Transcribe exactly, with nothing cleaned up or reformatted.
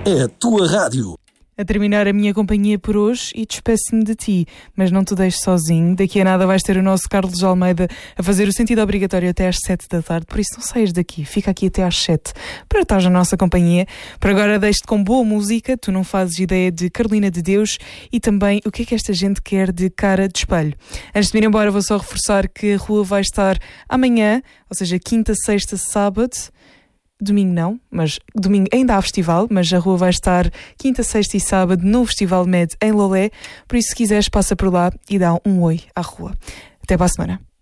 é a tua rádio. A terminar a minha companhia por hoje e despeço-me de ti, mas não te deixes sozinho. Daqui a nada vais ter o nosso Carlos Almeida a fazer o sentido obrigatório até às sete da tarde, por isso não saias daqui, fica aqui até às sete para estar na nossa companhia. Por agora deixo-te com boa música, tu não fazes ideia, de Carolina de Deus, e também o que é que esta gente quer, de Cara de Espelho. Antes de ir embora vou só reforçar que a rua vai estar amanhã, ou seja, quinta, sexta, sábado. Domingo não, mas domingo ainda há festival, mas a rua vai estar quinta, sexta e sábado no Festival Med em Lolé, por isso se quiseres passa por lá e dá um oi à rua. Até para a semana.